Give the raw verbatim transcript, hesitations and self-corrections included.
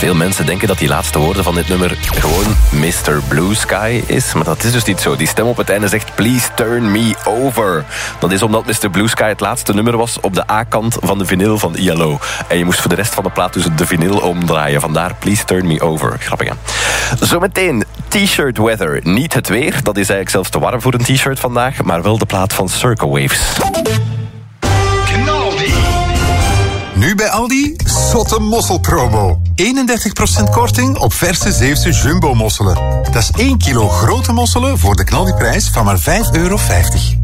Veel mensen denken dat die laatste woorden van dit nummer gewoon mister Blue Sky is. Maar dat is dus niet zo. Die stem op het einde zegt Please turn me over. Dat is omdat mister Blue Sky het laatste nummer was op de A-kant van de vinyl van I L O. En je moest voor de rest van de plaat dus de vinyl omdraaien. Vandaar Please turn me over. Grappig, hè? Zometeen T-shirt weather. Niet het weer. Dat is eigenlijk zelfs te warm voor een t-shirt vandaag. Maar wel de plaat van Circle Waves. Nu bij Aldi, zotte mosselpromo. eenendertig procent korting op verse Zeeuwse jumbo-mosselen. Dat is één kilo grote mosselen voor de knaldiprijs van maar vijf euro vijftig.